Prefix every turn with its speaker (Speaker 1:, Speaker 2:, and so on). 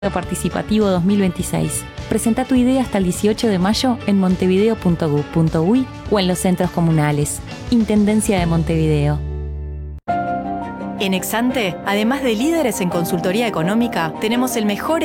Speaker 1: Participativo 2026. Presenta tu idea hasta el 18 de mayo en montevideo.gov.uy o en los centros comunales. Intendencia de Montevideo.
Speaker 2: En Exante, además de líderes en consultoría económica, tenemos el mejor